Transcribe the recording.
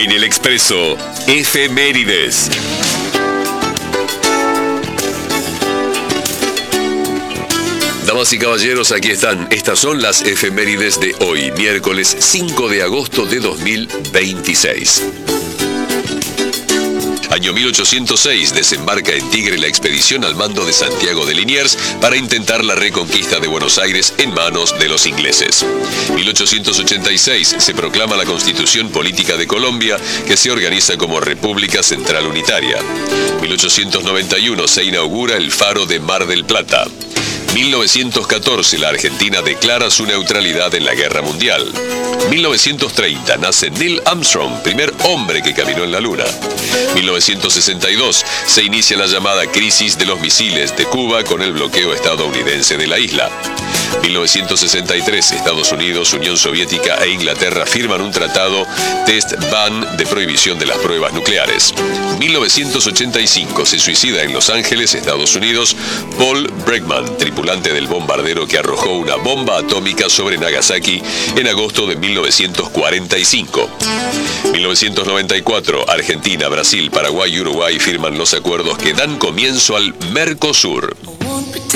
En el Expreso, efemérides. Damas y caballeros, aquí están. Estas son las efemérides de hoy, miércoles 5 de agosto de 2026. Año 1806, desembarca en Tigre la expedición al mando de Santiago de Liniers para intentar la reconquista de Buenos Aires en manos de los ingleses. 1886, se proclama la Constitución Política de Colombia, que se organiza como República Central Unitaria. 1891, se inaugura el faro de Mar del Plata. 1914, la Argentina declara su neutralidad en la Guerra Mundial. 1930, nace Neil Armstrong, primer hombre que caminó en la Luna. 1962, se inicia la llamada crisis de los misiles de Cuba con el bloqueo estadounidense de la isla. 1963, Estados Unidos, Unión Soviética e Inglaterra firman un tratado Test Ban de prohibición de las pruebas nucleares. 1985, se suicida en Los Ángeles, Estados Unidos, Paul Bregman, tripulante del bombardero que arrojó una bomba atómica sobre Nagasaki en agosto de 1945. 1994, Argentina, Brasil, Paraguay y Uruguay firman los acuerdos que dan comienzo al Mercosur.